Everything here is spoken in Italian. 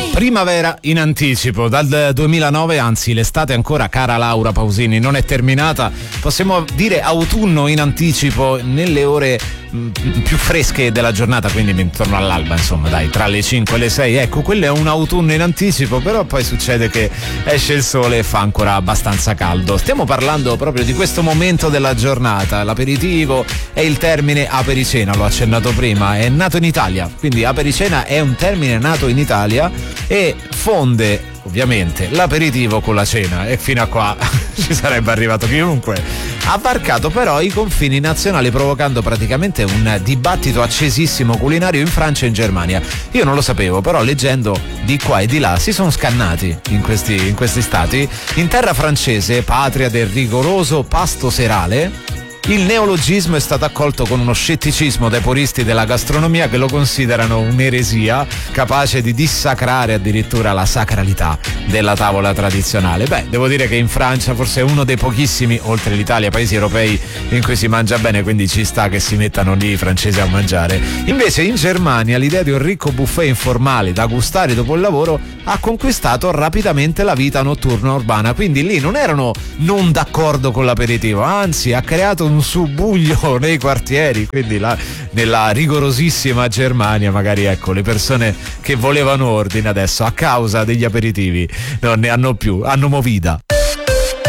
Primavera in anticipo dal 2009, anzi l'estate ancora, cara Laura Pausini, non è terminata. Possiamo dire autunno in anticipo nelle ore più fresche della giornata, quindi intorno all'alba, insomma, dai, tra le 5 e le 6. Ecco, quello è un autunno in anticipo, però poi succede che esce il sole e fa ancora abbastanza caldo. Stiamo parlando proprio di questo momento della giornata, l'aperitivo e il termine apericena, l'ho accennato prima, è nato in Italia, quindi apericena è un termine nato in Italia e fonde ovviamente l'aperitivo con la cena, e fino a qua ci sarebbe arrivato chiunque. Ha varcato però i confini nazionali, provocando praticamente un dibattito accesissimo culinario in Francia e in Germania. Io non lo sapevo, però leggendo di qua e di là si sono scannati in questi stati. In terra francese, patria del rigoroso pasto serale, il neologismo è stato accolto con uno scetticismo dai puristi della gastronomia, che lo considerano un'eresia capace di dissacrare addirittura la sacralità della tavola tradizionale. Beh, devo dire che in Francia forse è uno dei pochissimi, oltre l'Italia, paesi europei in cui si mangia bene, quindi ci sta che si mettano lì i francesi a mangiare. Invece in Germania l'idea di un ricco buffet informale da gustare dopo il lavoro ha conquistato rapidamente la vita notturna urbana, quindi lì non erano non d'accordo con l'aperitivo, anzi ha creato un subbuglio nei quartieri, quindi là nella rigorosissima Germania magari, ecco, le persone che volevano ordine adesso a causa degli aperitivi non ne hanno più, hanno movida.